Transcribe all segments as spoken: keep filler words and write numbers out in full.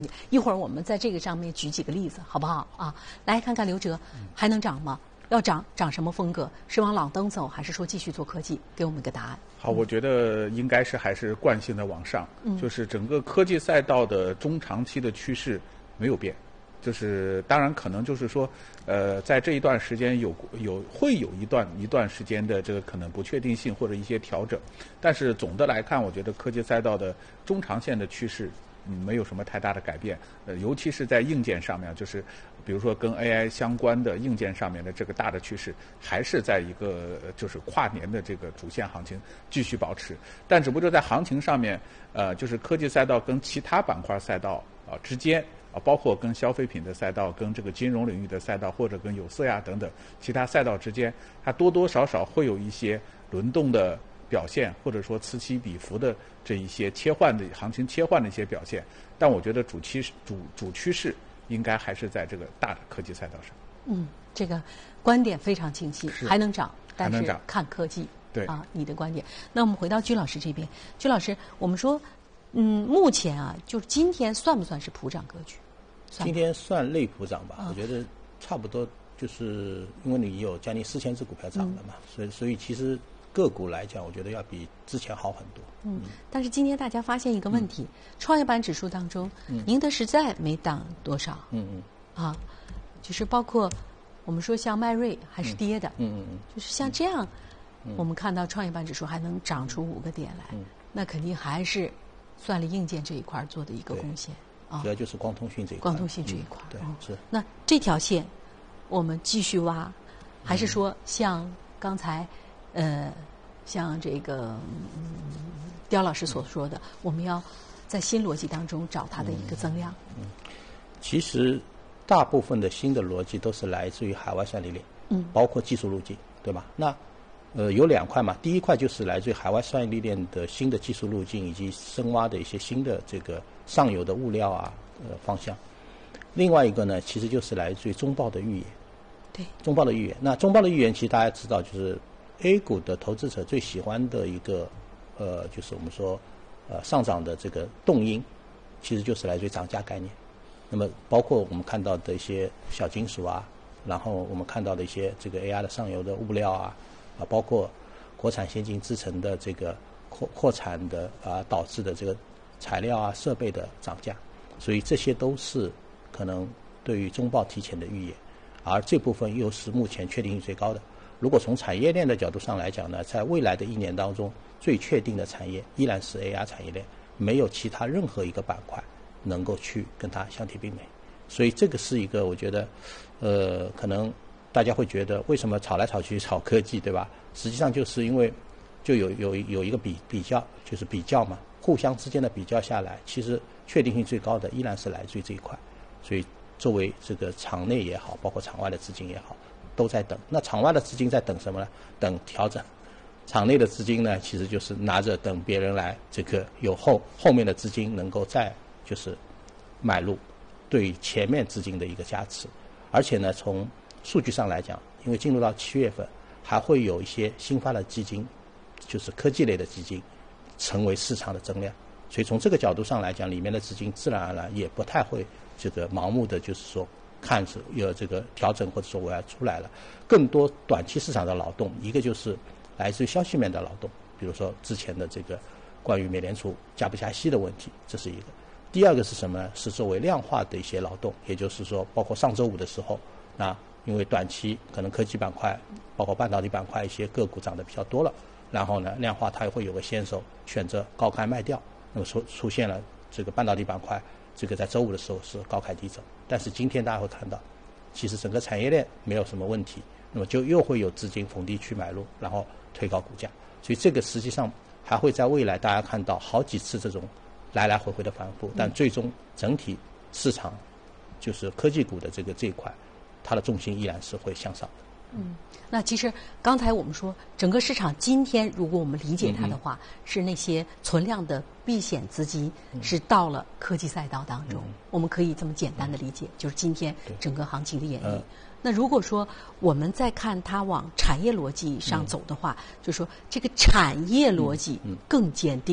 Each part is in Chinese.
一会儿我们在这个上面举几个例子，好不好啊？来看看刘哲还能涨吗？要涨，涨什么风格？是往朗登走，还是说继续做科技？给我们一个答案。 好，我觉得应该是还是惯性的往上，嗯、就是整个科技赛道的中长期的趋势没有变。就是当然可能就是说，呃，在这一段时间有有会有一段一段时间的这个可能不确定性或者一些调整，但是总的来看，我觉得科技赛道的中长线的趋势。嗯，没有什么太大的改变，呃，尤其是在硬件上面，就是比如说跟 A I 相关的硬件上面的这个大的趋势，还是在一个就是跨年的这个主线行情继续保持。但只不过在行情上面，呃，就是科技赛道跟其他板块赛道啊、呃、之间啊、呃，包括跟消费品的赛道、跟这个金融领域的赛道，或者跟有色呀等等其他赛道之间，它多多少少会有一些轮动的表现，或者说此起彼伏的这一些切换的行情切换的一些表现，但我觉得主趋主主趋势应该还是在这个大的科技赛道上。 嗯，这个观点非常清晰，还能涨，但是看科技。 对啊，你的观点。那我们回到居老师这边，居老师，我们说，嗯，目前啊，就是今天算不算是普涨格局？ 今天算类普涨吧，嗯、我觉得差不多，就是因为你有将近四千只股票涨了嘛，嗯、所以所以其实。个股来讲，我觉得要比之前好很多。 嗯，但是今天大家发现一个问题，嗯、创业板指数当中，嗯、宁德时代没涨多少。 嗯嗯。 啊，就是包括我们说像迈瑞还是跌的。 嗯嗯嗯。 就是像这样，嗯、我们看到创业板指数还能涨出五个点来，嗯、那肯定还是算力硬件这一块做的一个贡献啊。 主要就是光通讯这一块。 光通讯这一块。 嗯、对， 哦、 是。 那这条线，我们继续挖，还是说像刚才？呃，像这个、嗯、刁老师所说的，我们要在新逻辑当中找它的一个增量。 嗯，嗯其实大部分的新的逻辑都是来自于海外算力链，嗯，包括技术路径，对吧？那呃有两块嘛，第一块就是来自于海外算力链的新的技术路径以及深挖的一些新的这个上游的物料啊呃方向。另外一个呢，其实就是来自于中报的预言。 对， 中报的预言。那中报的预言，其实大家知道就是。A 股的投资者最喜欢的一个，呃，就是我们说，呃，上涨的这个动因，其实就是来自于涨价概念。那么，包括我们看到的一些小金属啊，然后我们看到的一些这个 A I 的上游的物料啊，啊，包括国产先进制程的这个扩扩产的啊导致的这个材料啊设备的涨价，所以这些都是可能对于中报提前的预言，而这部分又是目前确定性最高的。如果从产业链的角度上来讲呢，在未来的一年当中，最确定的产业依然是 A R 产业链，没有其他任何一个板块能够去跟它相提并美。所以这个是一个我觉得，呃，可能大家会觉得为什么炒来炒去炒科技，对吧？实际上就是因为就有有有一个比比较，就是比较嘛，互相之间的比较下来，其实确定性最高的依然是来自于这一块。所以作为这个场内也好，包括场外的资金也好。都在等，那场外的资金在等什么呢？等调整。场内的资金呢，其实就是拿着等别人来这个有后后面的资金能够再就是买入，对前面资金的一个加持。而且呢，从数据上来讲，因为进入到七月份，还会有一些新发的基金，就是科技类的基金，成为市场的增量。所以从这个角度上来讲，里面的资金自然而然也不太会这个盲目的就是说。看是有这个调整，或者说我要出来了，更多短期市场的劳动，一个就是来自于消息面的劳动，比如说之前的这个关于美联储加不加息的问题，这是一个。第二个是什么呢？是作为量化的一些劳动，也就是说，包括上周五的时候，那因为短期可能科技板块，包括半导体板块一些个股涨得比较多了，然后呢，量化它会有个先手选择高开卖掉，那么出出现了这个半导体板块。这个在周五的时候是高开低走，但是今天大家会看到，其实整个产业链没有什么问题，那么就又会有资金逢低去买入，然后推高股价，所以这个实际上还会在未来大家看到好几次这种来来回回的反复，但最终整体市场就是科技股的这个这一块，它的重心依然是会向上的。 嗯，那其实刚才我们说，整个市场今天如果我们理解它的话，嗯、是那些存量的避险资金是到了科技赛道当中，嗯、我们可以这么简单的理解，嗯、就是今天整个行情的演绎。呃、那如果说我们再看它往产业逻辑上走的话，嗯、就是说这个产业逻辑更坚定了。嗯嗯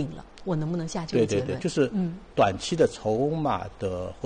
我能不能下这个结论？ 对对对，就是短期的筹码的或